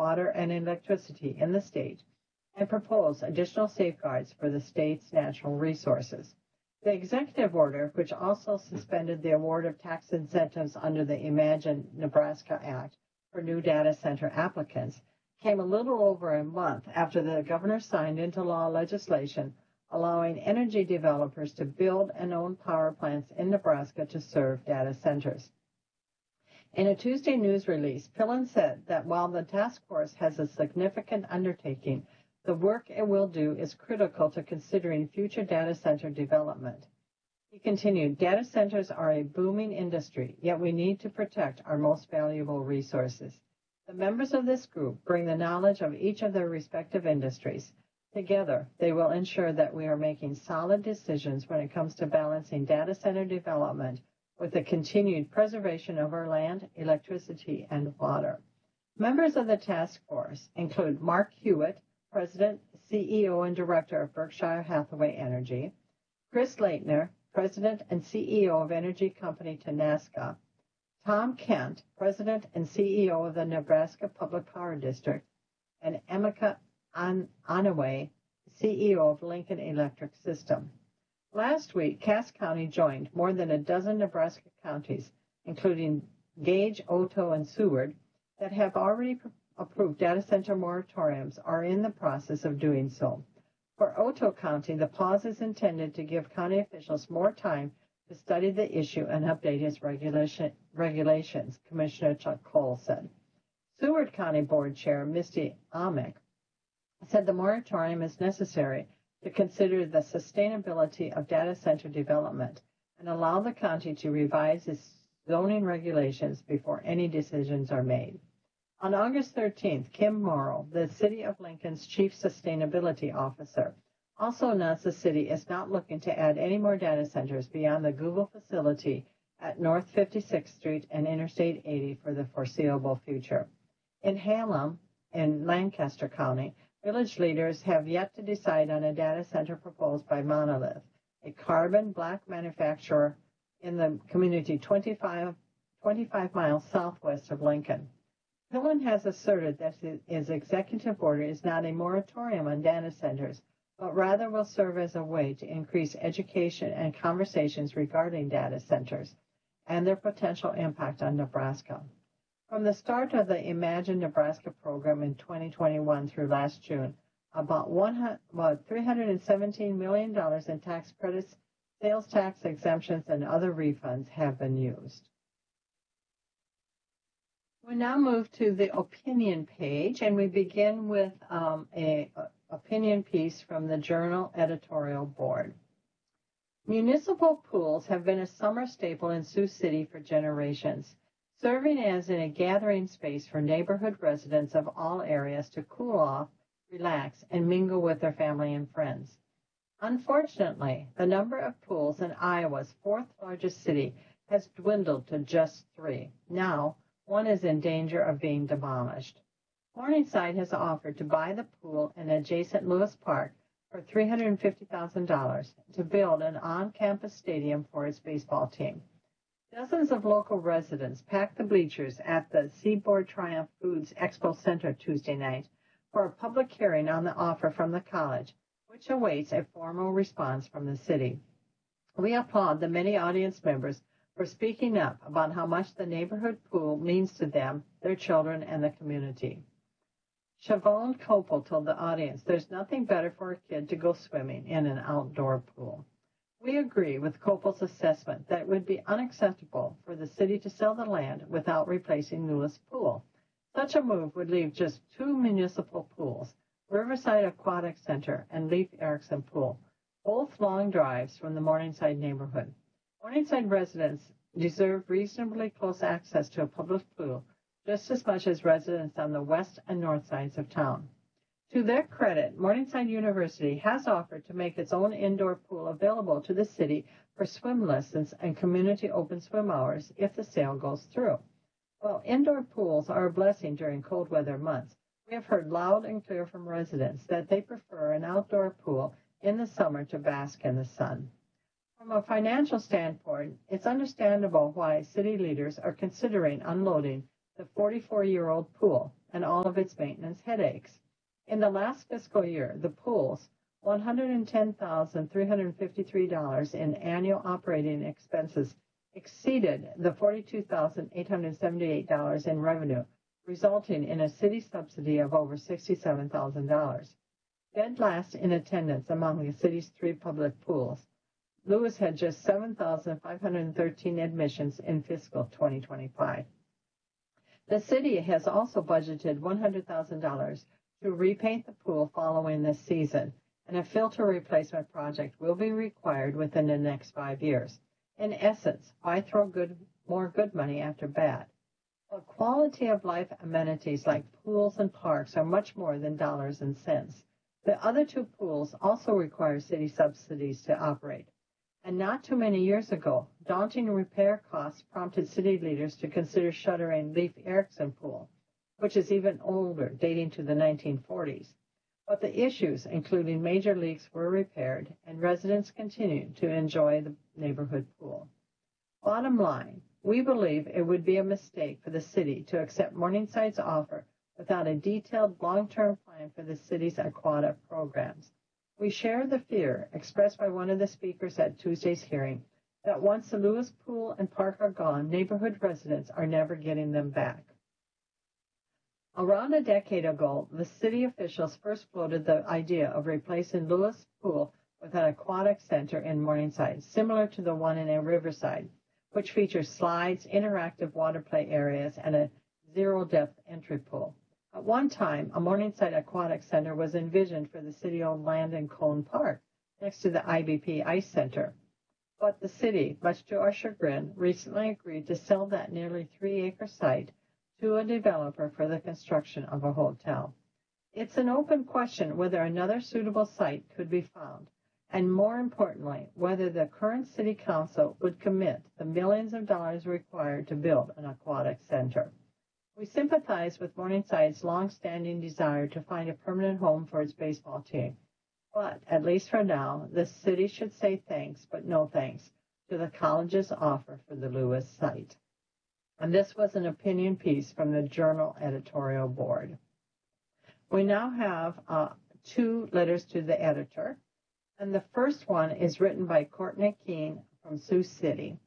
water and electricity in the state and propose additional safeguards for the state's natural resources. The executive order, which also suspended the award of tax incentives under the Imagine Nebraska Act for new data center applicants, came a little over a month after the governor signed into law legislation allowing energy developers to build and own power plants in Nebraska to serve data centers. In a Tuesday news release, Pillen said that while the task force has a significant undertaking, the work it will do is critical to considering future data center development. He continued, data centers are a booming industry, yet we need to protect our most valuable resources. The members of this group bring the knowledge of each of their respective industries. Together, they will ensure that we are making solid decisions when it comes to balancing data center development with the continued preservation of our land, electricity, and water. Members of the task force include Mark Hewitt, President, CEO, and Director of Berkshire Hathaway Energy, Chris Leitner, President and CEO of energy company Tenaska, Tom Kent, President and CEO of the Nebraska Public Power District, and Emeka Anaway, CEO of Lincoln Electric System. Last week, Cass County joined more than a dozen Nebraska counties, including Gage, Otoe, and Seward, that have already approved data center moratoriums are in the process of doing so. For Otoe County, the pause is intended to give county officials more time to study the issue and update its regulations, Commissioner Chuck Cole said. Seward County Board Chair Misty Amick said the moratorium is necessary to consider the sustainability of data center development and allow the county to revise its zoning regulations before any decisions are made. On August 13th, Kim Morrow, the City of Lincoln's Chief Sustainability Officer, also announced the city is not looking to add any more data centers beyond the Google facility at North 56th Street and Interstate 80 for the foreseeable future. In Hallam, in Lancaster County, village leaders have yet to decide on a data center proposed by Monolith, a carbon black manufacturer in the community 25 miles southwest of Lincoln. Pillen has asserted that his executive order is not a moratorium on data centers, but rather will serve as a way to increase education and conversations regarding data centers and their potential impact on Nebraska. From the start of the Imagine Nebraska program in 2021 through last June, about $317 million in tax credits, sales tax exemptions, and other refunds have been used. We now move to the opinion page, and we begin with an opinion piece from the Journal editorial board. Municipal pools have been a summer staple in Sioux City for generations, serving as a gathering space for neighborhood residents of all areas to cool off, relax, and mingle with their family and friends. Unfortunately, the number of pools in Iowa's fourth largest city has dwindled to just 3. Now, one is in danger of being demolished. Morningside has offered to buy the pool in adjacent Lewis Park for $350,000 to build an on-campus stadium for its baseball team. Dozens of local residents packed the bleachers at the Seaboard Triumph Foods Expo Center Tuesday night for a public hearing on the offer from the college, which awaits a formal response from the city. We applaud the many audience members for speaking up about how much the neighborhood pool means to them, their children, and the community. Siobhan Copel told the audience there's nothing better for a kid to go swimming in an outdoor pool. We agree with Copel's assessment that it would be unacceptable for the city to sell the land without replacing Lewis Pool. Such a move would leave just 2 municipal pools, Riverside Aquatic Center and Leif Erikson Pool, both long drives from the Morningside neighborhood. Morningside residents deserve reasonably close access to a public pool, just as much as residents on the west and north sides of town. To their credit, Morningside University has offered to make its own indoor pool available to the city for swim lessons and community open swim hours if the sale goes through. While indoor pools are a blessing during cold weather months, we have heard loud and clear from residents that they prefer an outdoor pool in the summer to bask in the sun. From a financial standpoint, it's understandable why city leaders are considering unloading the 44-year-old pool, and all of its maintenance headaches. In the last fiscal year, the pool's $110,353 in annual operating expenses exceeded the $42,878 in revenue, resulting in a city subsidy of over $67,000. Dead last in attendance among the city's 3 public pools, Lewis had just 7,513 admissions in fiscal 2025. The city has also budgeted $100,000 to repaint the pool following this season, and a filter replacement project will be required within the next 5 years. In essence, why throw more good money after bad? Well, quality of life amenities like pools and parks are much more than dollars and cents. The other 2 pools also require city subsidies to operate. And not too many years ago, daunting repair costs prompted city leaders to consider shuttering Leif Erikson Pool, which is even older, dating to the 1940s. But the issues, including major leaks, were repaired, and residents continued to enjoy the neighborhood pool. Bottom line, we believe it would be a mistake for the city to accept Morningside's offer without a detailed long-term plan for the city's aquatic programs. We share the fear expressed by one of the speakers at Tuesday's hearing that once the Lewis Pool and Park are gone, neighborhood residents are never getting them back. Around a decade ago, the city officials first floated the idea of replacing Lewis Pool with an aquatic center in Morningside, similar to the one in Riverside, which features slides, interactive water play areas, and a zero-depth entry pool. At one time, a Morningside Aquatic Center was envisioned for the city-owned land in Cone Park, next to the IBP Ice Center. But the city, much to our chagrin, recently agreed to sell that nearly 3-acre site to a developer for the construction of a hotel. It's an open question whether another suitable site could be found, and more importantly, whether the current city council would commit the millions of dollars required to build an aquatic center. We sympathize with Morningside's long-standing desire to find a permanent home for its baseball team. But, at least for now, the city should say thanks, but no thanks, to the college's offer for the Lewis site. And this was an opinion piece from the Journal editorial board. We now have 2 letters to the editor, and the first one is written by Courtney Keene from Sioux City.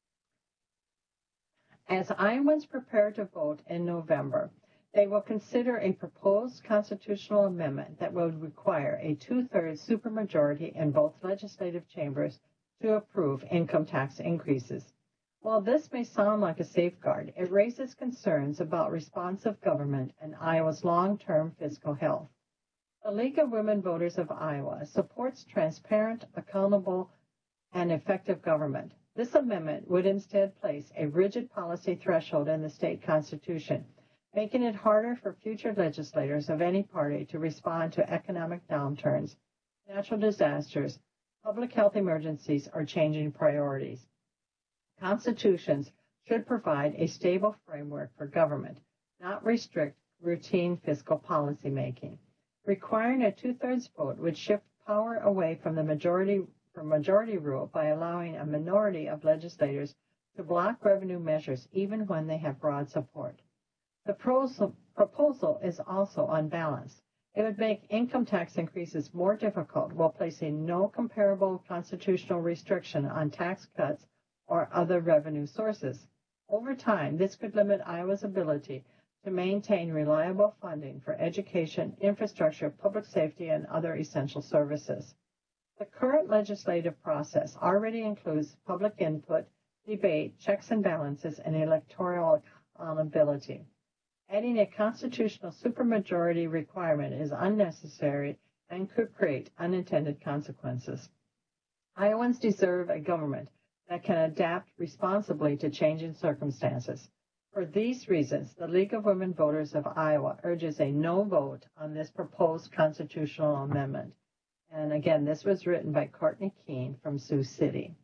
As Iowans prepare to vote in November, they will consider a proposed constitutional amendment that would require a 2/3 supermajority in both legislative chambers to approve income tax increases. While this may sound like a safeguard, it raises concerns about responsive government and Iowa's long-term fiscal health. The League of Women Voters of Iowa supports transparent, accountable, and effective government. This amendment would instead place a rigid policy threshold in the state constitution, making it harder for future legislators of any party to respond to economic downturns, natural disasters, public health emergencies, or changing priorities. Constitutions should provide a stable framework for government, not restrict routine fiscal policy making. Requiring a 2/3 vote would shift power away from the majority rule by allowing a minority of legislators to block revenue measures even when they have broad support. The proposal is also unbalanced. It would make income tax increases more difficult while placing no comparable constitutional restriction on tax cuts or other revenue sources. Over time, this could limit Iowa's ability to maintain reliable funding for education, infrastructure, public safety, and other essential services. The current legislative process already includes public input, debate, checks and balances, and electoral accountability. Adding a constitutional supermajority requirement is unnecessary and could create unintended consequences. Iowans deserve a government that can adapt responsibly to changing circumstances. For these reasons, the League of Women Voters of Iowa urges a no vote on this proposed constitutional amendment. And again, this was written by Courtney Keene from Sioux City.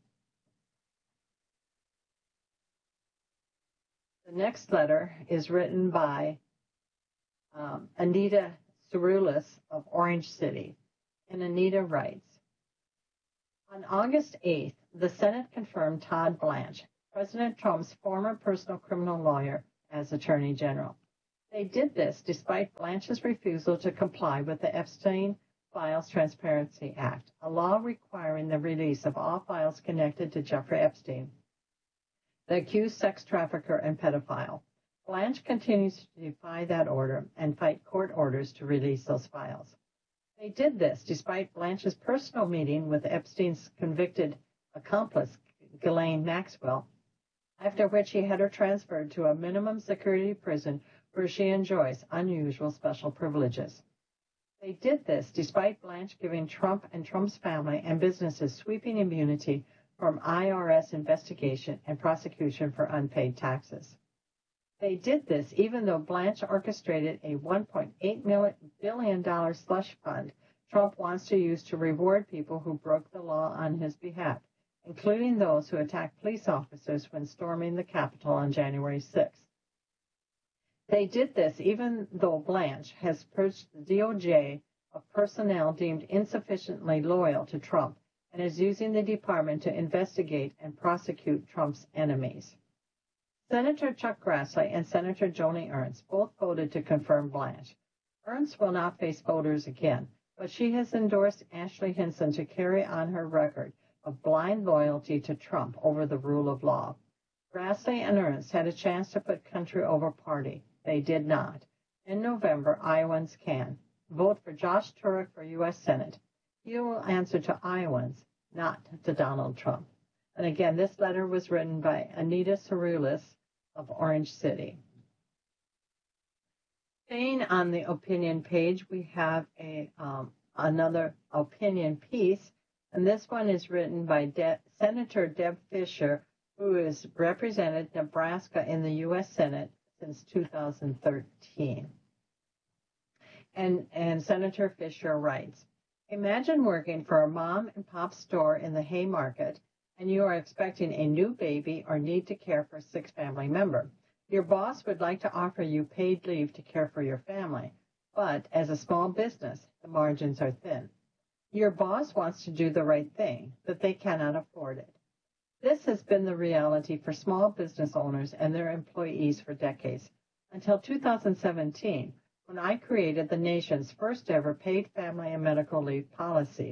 The next letter is written by Anita Cerulis of Orange City. And Anita writes, on August 8th, the Senate confirmed Todd Blanche, President Trump's former personal criminal lawyer, as Attorney General. They did this despite Blanche's refusal to comply with the Epstein Files Transparency Act, a law requiring the release of all files connected to Jeffrey Epstein, the accused sex trafficker and pedophile. Blanche continues to defy that order and fight court orders to release those files. They did this despite Blanche's personal meeting with Epstein's convicted accomplice, Ghislaine Maxwell, after which he had her transferred to a minimum security prison where she enjoys unusual special privileges. They did this despite Blanche giving Trump and Trump's family and businesses sweeping immunity from IRS investigation and prosecution for unpaid taxes. They did this even though Blanche orchestrated a $1.8 billion slush fund Trump wants to use to reward people who broke the law on his behalf, including those who attacked police officers when storming the Capitol on January 6th. They did this even though Blanche has purged the DOJ of personnel deemed insufficiently loyal to Trump and is using the department to investigate and prosecute Trump's enemies. Senator Chuck Grassley and Senator Joni Ernst both voted to confirm Blanche. Ernst will not face voters again, but she has endorsed Ashley Hinson to carry on her record of blind loyalty to Trump over the rule of law. Grassley and Ernst had a chance to put country over party. They did not. In November, Iowans can. Vote for Josh Turek for U.S. Senate. He will answer to Iowans, not to Donald Trump. And again, this letter was written by Anita Cerulis of Orange City. Staying on the opinion page, we have another opinion piece, and this one is written by Senator Deb Fischer, who has represented Nebraska in the U.S. Senate since 2013. And Senator Fischer writes, imagine working for a mom and pop store in the Haymarket, and you are expecting a new baby or need to care for a sick family member. Your boss would like to offer you paid leave to care for your family, but as a small business, the margins are thin. Your boss wants to do the right thing, but they cannot afford it. This has been the reality for small business owners and their employees for decades, until 2017, when I created the nation's first ever paid family and medical leave policy.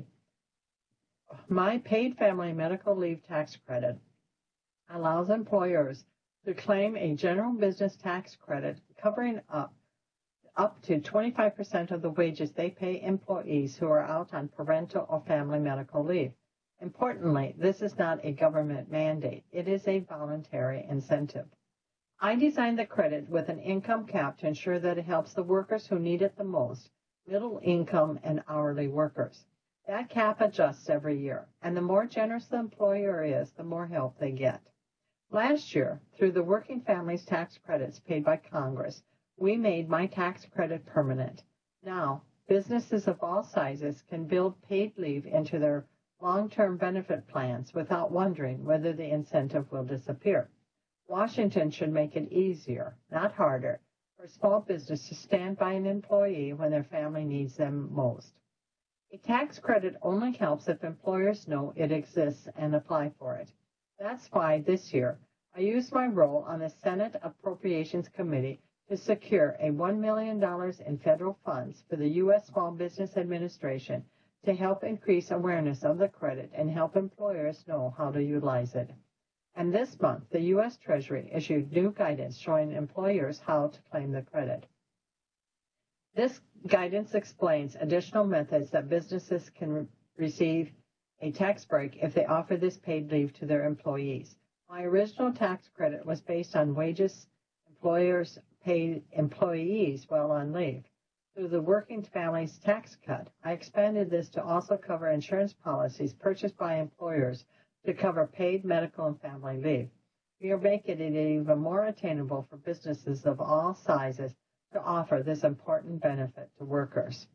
My paid family medical leave tax credit allows employers to claim a general business tax credit covering up to 25% of the wages they pay employees who are out on parental or family medical leave. Importantly, this is not a government mandate. It is a voluntary incentive. I designed the credit with an income cap to ensure that it helps the workers who need it the most, middle income and hourly workers. That cap adjusts every year, and the more generous the employer is, the more help they get. Last year, through the Working Families Tax Credits paid by Congress, we made my tax credit permanent. Now, businesses of all sizes can build paid leave into their long-term benefit plans without wondering whether the incentive will disappear. Washington should make it easier, not harder, for small business to stand by an employee when their family needs them most. A tax credit only helps if employers know it exists and apply for it. That's why this year I used my role on the Senate Appropriations Committee to secure a $1 million in federal funds for the U.S. Small Business Administration to help increase awareness of the credit and help employers know how to utilize it. And this month, the U.S. Treasury issued new guidance showing employers how to claim the credit. This guidance explains additional methods that businesses can receive a tax break if they offer this paid leave to their employees. My original tax credit was based on wages employers pay employees while on leave. Through the Working Families Tax Cut, I expanded this to also cover insurance policies purchased by employers to cover paid medical and family leave. We are making it even more attainable for businesses of all sizes to offer this important benefit to workers.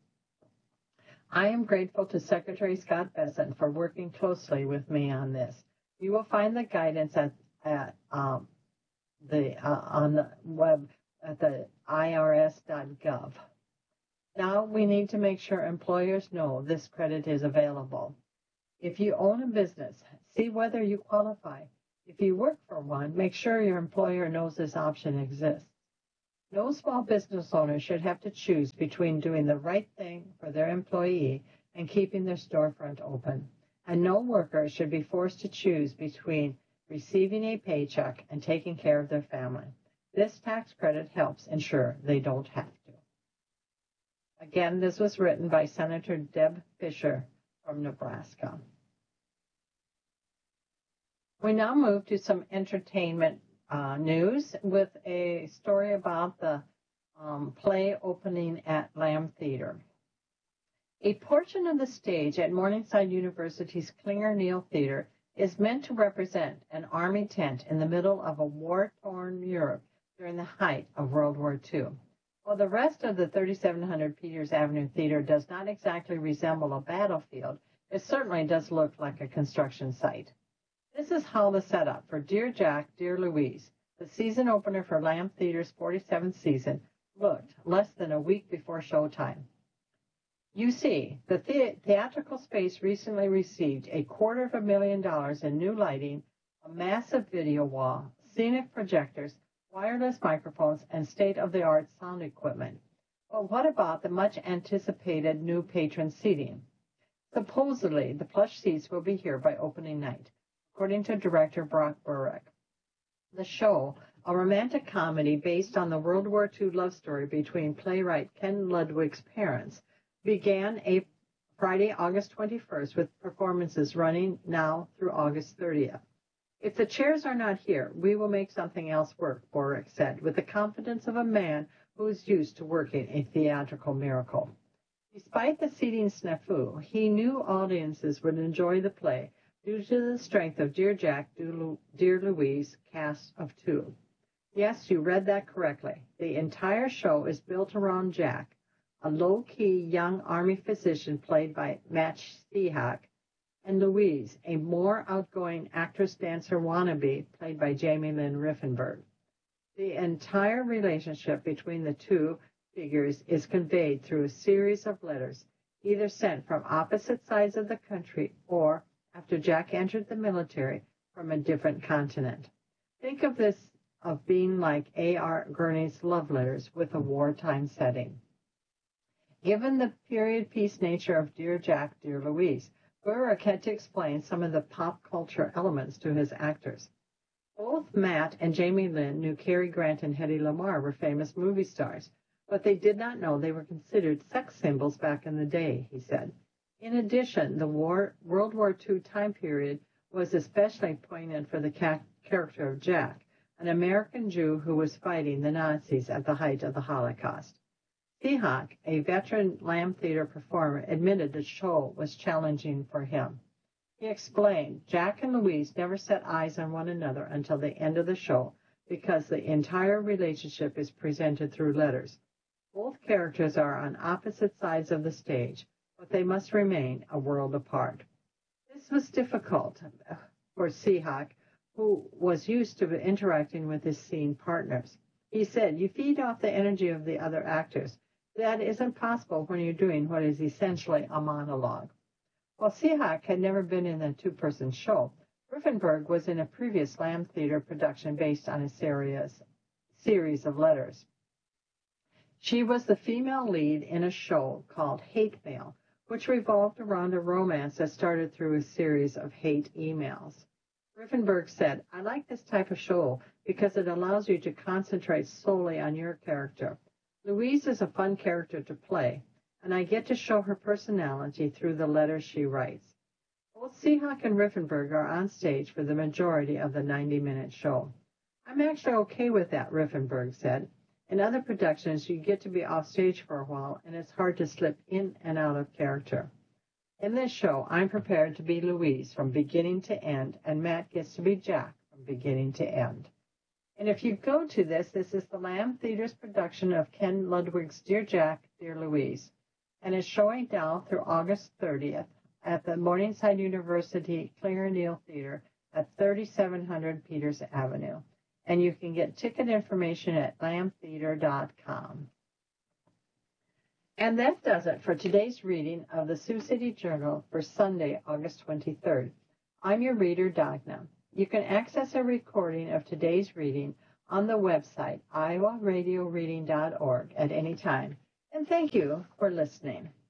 I am grateful to Secretary Scott Bessent for working closely with me on this. You will find the guidance on the web at the irs.gov. Now we need to make sure employers know this credit is available. If you own a business, see whether you qualify. If you work for one, make sure your employer knows this option exists. No small business owner should have to choose between doing the right thing for their employee and keeping their storefront open. And no worker should be forced to choose between receiving a paycheck and taking care of their family. This tax credit helps ensure they don't have to. Again, this was written by Senator Deb Fischer from Nebraska. We now move to some entertainment news with a story about the play opening at Lamb Theater. A portion of the stage at Morningside University's Klinger Neal Theater is meant to represent an army tent in the middle of a war-torn Europe during the height of World War II. While the rest of the 3700 Peters Avenue Theater does not exactly resemble a battlefield, it certainly does look like a construction site. This is how the setup for Dear Jack, Dear Louise, the season opener for Lamb Theater's 47th season, looked less than a week before showtime. You see, the theatrical space recently received $250,000 in new lighting, a massive video wall, scenic projectors, wireless microphones, and state-of-the-art sound equipment. But what about the much-anticipated new patron seating? Supposedly, the plush seats will be here by opening night, according to director Brock Burrick. The show, a romantic comedy based on the World War II love story between playwright Ken Ludwig's parents, began Friday, August 21st, with performances running now through August 30th. If the chairs are not here, we will make something else work, Burrick said, with the confidence of a man who is used to working a theatrical miracle. Despite the seating snafu, he knew audiences would enjoy the play due to the strength of Dear Jack, Dear Louise cast of two. Yes, you read that correctly. The entire show is built around Jack, a low-key young Army physician played by Matt Stehak, and Louise, a more outgoing actress-dancer wannabe played by Jamie Lynn Riefenberg. The entire relationship between the two figures is conveyed through a series of letters, either sent from opposite sides of the country or, after Jack entered the military, from a different continent. Think of this of being like A.R. Gurney's love letters with a wartime setting. Given the period piece nature of Dear Jack, Dear Louise, Burrick had to explain some of the pop culture elements to his actors. Both Matt and Jamie Lynn knew Cary Grant and Hedy Lamarr were famous movie stars, but they did not know they were considered sex symbols back in the day, he said. In addition, the World War II time period was especially poignant for the character of Jack, an American Jew who was fighting the Nazis at the height of the Holocaust. Stehak, a veteran Lamb Theater performer, admitted the show was challenging for him. He explained, Jack and Louise never set eyes on one another until the end of the show because the entire relationship is presented through letters. Both characters are on opposite sides of the stage, but they must remain a world apart. This was difficult for Stehak, who was used to interacting with his scene partners. He said, you feed off the energy of the other actors. That isn't possible when you're doing what is essentially a monologue. While Stehak had never been in a two-person show, Riefenberg was in a previous Lamb Theater production based on a series of letters. She was the female lead in a show called Hate Mail, which revolved around a romance that started through a series of hate emails. Riefenberg said, I like this type of show because it allows you to concentrate solely on your character. Louise is a fun character to play, and I get to show her personality through the letters she writes. Both Stehak and Riefenberg are on stage for the majority of the 90-minute show. I'm actually okay with that, Riefenberg said. In other productions, you get to be off stage for a while, and it's hard to slip in and out of character. In this show, I'm prepared to be Louise from beginning to end, and Matt gets to be Jack from beginning to end. And if you go to this is the Lamb Theater's production of Ken Ludwig's Dear Jack, Dear Louise, and it's showing now through August 30th at the Morningside University Klinger Neal Theater at 3700 Peters Avenue. And you can get ticket information at lambtheater.com. And that does it for today's reading of the Sioux City Journal for Sunday, August 23rd. I'm your reader, Dagna. You can access a recording of today's reading on the website iowaradioreading.org at any time. And thank you for listening.